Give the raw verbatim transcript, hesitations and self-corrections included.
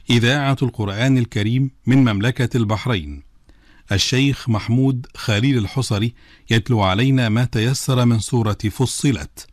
إذاعة القرآن الكريم من مملكة البحرين. الشيخ محمود خليل الحصري يتلو علينا ما تيسر من سورة فصلت.